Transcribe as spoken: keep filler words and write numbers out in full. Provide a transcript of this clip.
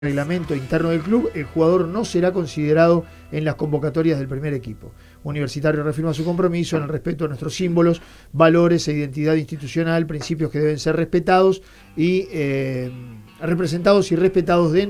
reglamento interno del club, el jugador no será considerado en las convocatorias del primer equipo. Universitario reafirma su compromiso en el respeto a nuestros símbolos, valores e identidad institucional, principios que deben ser respetados y eh, representados y respetados dentro